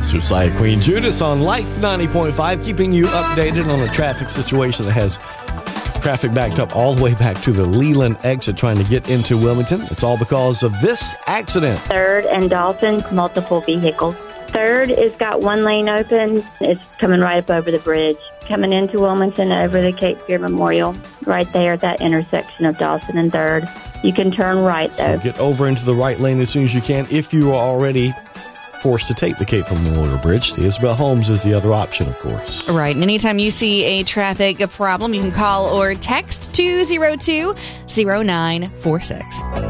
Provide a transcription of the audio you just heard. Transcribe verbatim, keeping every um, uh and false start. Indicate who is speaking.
Speaker 1: Josiah Queen Judas on Life ninety point five, keeping you updated on a traffic situation that has traffic backed up all the way back to the Leland exit trying to get into Wilmington. It's all because of this accident.
Speaker 2: Third and Dawson, multiple vehicles. Third is got one lane open. It's coming right up over the bridge. Coming into Wilmington over the Cape Fear Memorial, right there at that intersection of Dawson and Third. You can turn right, though.
Speaker 1: So get over into the right lane as soon as you can if you are already forced to take the Cape Fear Memorial Bridge. The Isabel Holmes is the other option, of course.
Speaker 3: Right. And anytime you see a traffic problem, you can call or text two zero two zero nine four six.